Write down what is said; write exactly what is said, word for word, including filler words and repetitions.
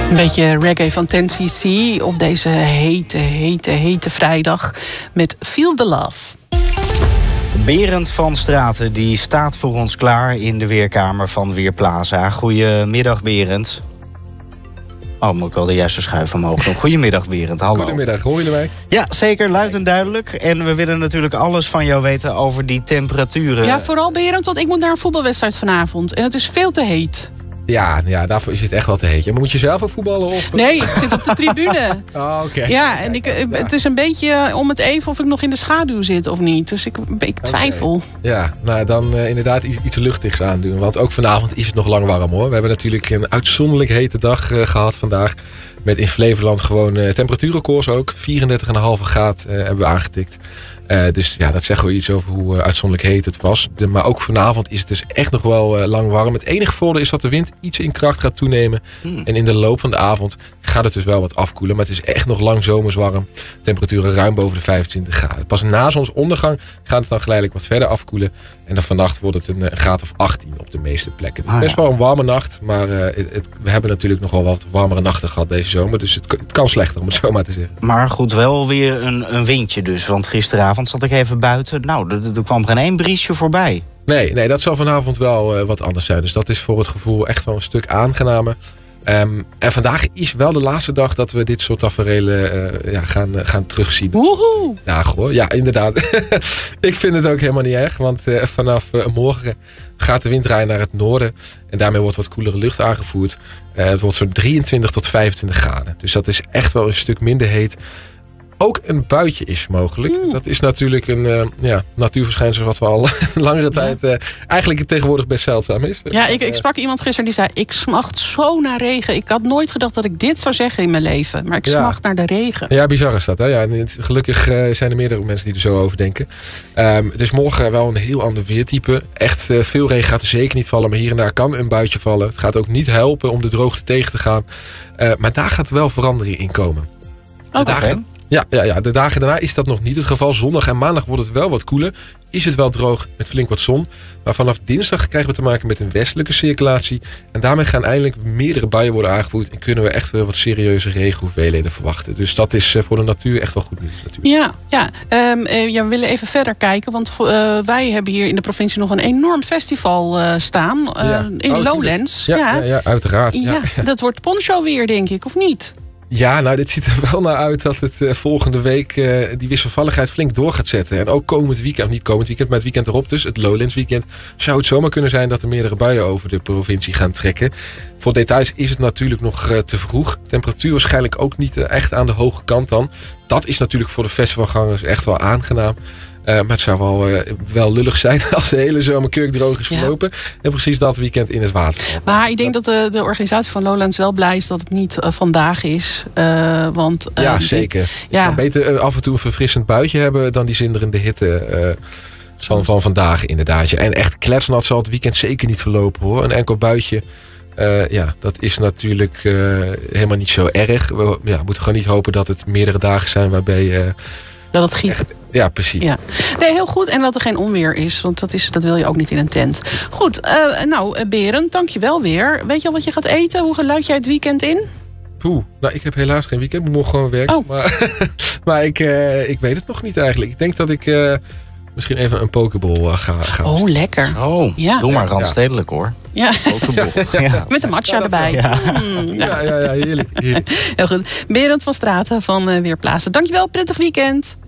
Een beetje reggae van ten C C op deze hete, hete, hete vrijdag met Feel the Love. Berend van Straten die staat voor ons klaar in de weerkamer van Weerplaza. Goedemiddag, Berend. Oh, moet ik wel de juiste schuif omhoog doen. Goedemiddag, Berend. Hallo. Goedemiddag, hoor jullie mij? Ja, zeker. Luid en duidelijk. En we willen natuurlijk alles van jou weten over die temperaturen. Ja, vooral Berend, want ik moet naar een voetbalwedstrijd vanavond. En het is veel te heet. Ja, ja, daarvoor is het echt wel te heet. Maar moet je zelf ook voetballen? Of? Nee, ik zit op de tribune. Oh, oké. Okay. Ja, en ik, het is een beetje om het even of ik nog in de schaduw zit of niet. Dus ik, ik twijfel. Okay. Ja, nou dan uh, inderdaad iets, iets luchtigs aandoen. Want ook vanavond is het nog lang warm, hoor. We hebben natuurlijk een uitzonderlijk hete dag uh, gehad vandaag. Met in Flevoland gewoon uh, temperatuurrecords ook. vierendertig komma vijf graad uh, hebben we aangetikt. Uh, dus ja, dat zegt wel iets over hoe uh, uitzonderlijk heet het was. De, maar ook vanavond is het dus echt nog wel uh, lang warm. Het enige voordeel is dat de wind iets in kracht gaat toenemen. Hmm. En in de loop van de avond gaat het dus wel wat afkoelen. Maar het is echt nog lang zomers warm. Temperaturen ruim boven de vijfentwintig graden. Pas na zonsondergang gaat het dan geleidelijk wat verder afkoelen. En dan vannacht wordt het een, een graad of achttien op de meeste plekken. Dus ah, best ja. wel een warme nacht. Maar uh, het, het, we hebben natuurlijk nog wel wat warmere nachten gehad deze zomer. Dus het, het kan slechter, om het zo maar te zeggen. Maar goed, wel weer een, een windje dus. Want gisteravond zat ik even buiten. Nou, er, er kwam geen één briesje voorbij. Nee, nee, dat zal vanavond wel uh, wat anders zijn. Dus dat is voor het gevoel echt wel een stuk aangenamer. Um, en vandaag is wel de laatste dag dat we dit soort tafereelen uh, ja, gaan, uh, gaan terugzien. Woehoe! Ja, goh, ja, inderdaad. Ik vind het ook helemaal niet erg. Want uh, vanaf uh, morgen gaat de wind draaien naar het noorden. En daarmee wordt wat koelere lucht aangevoerd. Uh, het wordt zo'n drieëntwintig tot vijfentwintig graden. Dus dat is echt wel een stuk minder heet. Ook een buitje is mogelijk. Mm. Dat is natuurlijk een uh, ja, natuurverschijnsel wat we al langere tijd uh, eigenlijk tegenwoordig best zeldzaam is. Ja, ik, ik sprak iemand gisteren die zei, ik smacht zo naar regen. Ik had nooit gedacht dat ik dit zou zeggen in mijn leven. Maar ik ja. smacht naar de regen. Ja, bizar is dat. Hè? Ja, het, gelukkig uh, zijn er meerdere mensen die er zo over denken. Um, het is morgen wel een heel ander weertype. Echt uh, veel regen gaat er zeker niet vallen. Maar hier en daar kan een buitje vallen. Het gaat ook niet helpen om de droogte tegen te gaan. Uh, maar daar gaat wel verandering in komen. Oké. Okay. Ja, ja, ja, de dagen daarna is dat nog niet het geval. Zondag en maandag wordt het wel wat koeler. Is het wel droog met flink wat zon. Maar vanaf dinsdag krijgen we te maken met een westelijke circulatie. En daarmee gaan eindelijk meerdere buien worden aangevoerd. En kunnen we echt wel wat serieuze regenhoeveelheden verwachten. Dus dat is voor de natuur echt wel goed nieuws natuurlijk. Ja, ja. Um, uh, ja we willen even verder kijken. Want uh, wij hebben hier in de provincie nog een enorm festival uh, staan. Uh, ja. In oh, Lowlands. Ja, ja. Ja, ja, uiteraard. Ja, ja, ja. Dat wordt poncho weer, denk ik, of niet? Ja, nou, dit ziet er wel naar uit dat het uh, volgende week uh, die wisselvalligheid flink door gaat zetten. En ook komend weekend, niet komend weekend, maar het weekend erop dus, het Lowlands weekend, zou het zomaar kunnen zijn dat er meerdere buien over de provincie gaan trekken. Voor details is het natuurlijk nog uh, te vroeg. Temperatuur waarschijnlijk ook niet uh, echt aan de hoge kant dan. Dat is natuurlijk voor de festivalgangers echt wel aangenaam. Uh, maar het zou wel, uh, wel lullig zijn als de hele zomer kurkdroog is verlopen. Ja. En precies dat weekend in het water. Maar ik denk dat de, de organisatie van Lowlands wel blij is dat het niet uh, vandaag is. Uh, want, uh, ja, zeker. Ik, ja. Je kan beter uh, af en toe een verfrissend buitje hebben dan die zinderende hitte uh, van, van vandaag inderdaad. En echt kletsnat zal het weekend zeker niet verlopen, hoor. Een enkel buitje. Uh, ja, dat is natuurlijk uh, helemaal niet zo erg. We ja, moeten gewoon niet hopen dat het meerdere dagen zijn waarbij... Uh, Dat het giet. Echt, ja, precies. Ja. Nee, heel goed. En dat er geen onweer is. Want dat, is, dat wil je ook niet in een tent. Goed, uh, nou Berend, dank je wel weer. Weet je al wat je gaat eten? Hoe luid jij het weekend in? Poeh, nou ik heb helaas geen weekend. Ik moet gewoon werken. Oh. Maar, maar ik, uh, ik weet het nog niet eigenlijk. Ik denk dat ik uh, misschien even een pokeball uh, ga, ga. Oh, lekker. Oh, ja. Doe maar randstedelijk, hoor. Ja. Pokeball. Ja. Met de matcha erbij. Ja. Mm, ja. Ja, ja, ja, heerlijk, heerlijk. Heel goed. Berend van Straten van uh, Weerplaza. Dankjewel, prettig weekend.